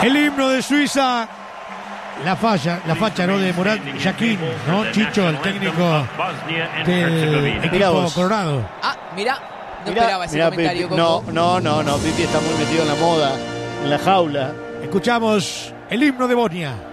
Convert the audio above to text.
El himno de Suiza. La facha, ¿no? De Murat Yakin, ¿no? Chicho, el técnico del equipo Colorado. Mira, no esperaba ese comentario. Pipi. No, Pipi está muy metido en la moda, en la jaula. Escuchamos el himno de Bosnia.